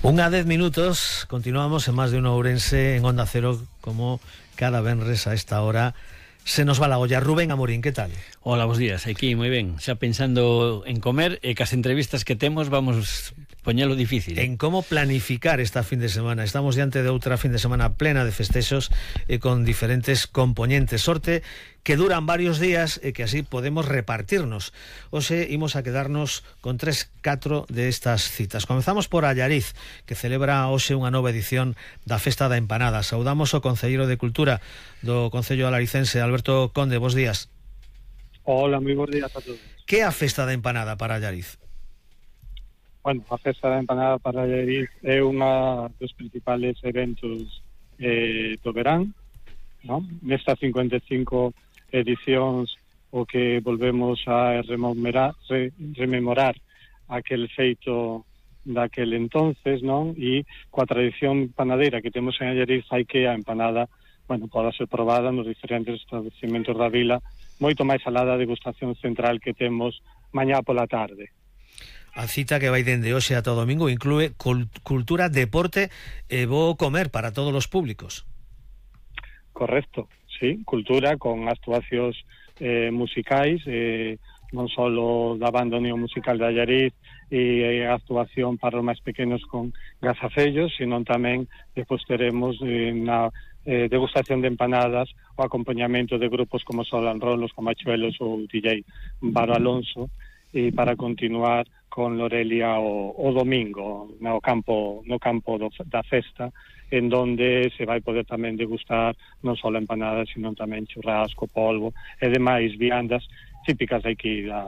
Unha 10 minutos, continuamos en Más de Uno Ourense, en Onda Cero, como cada venres a esta hora. Se nos va la olla. Rubén Amorín, que tal? Hola, bons días, aquí moi ben. Xa pensando en comer e cas entrevistas que temos vamos poñelo difícil. En como planificar esta fin de semana. Estamos diante de outra fin de semana plena de festexos e con diferentes componentes. Sorte que duran varios días e que así podemos repartirnos. Hoxe imos a quedarnos con 3-4 de estas citas. Comezamos por Allariz, que celebra hoxe unha nova edición da Festa da Empanada. Saudamos o Concelleiro de Cultura do Concello Alaricense, Alberto Conde. Bos días. Hola, moi bons días a todos. Que é a Festa da Empanada para Allariz? Bueno, a Festa da Empanada para Allariz é unha dos principales eventos do verán, ¿no? Nestas 55 edicións o que volvemos a rememorar aquel feito daquel entonces, non? E coa tradición panadeira que temos en Allariz hai que a empanada, bueno, poda ser probada nos diferentes establecementos da vila, moito máis alá da degustación central que temos mañá pola tarde. A cita que vai dende hoxe ata o domingo inclúe cultura, deporte e bo comer para todos os públicos. Correcto, sí, cultura con actuacións musicais, non só da banda Unión Musical de Allariz e a actuación para os máis pequenos con gazafellos, sino tamén despois teremos na degustación de empanadas o acompañamento de grupos como Solan Rolos, Camachuelos ou DJ Baro Alonso, e para continuar con Lorelia o domingo no campo da festa, en donde se vai poder tamén degustar non só empanadas, sino tamén churrasco, polvo e demais viandas típicas de aquí da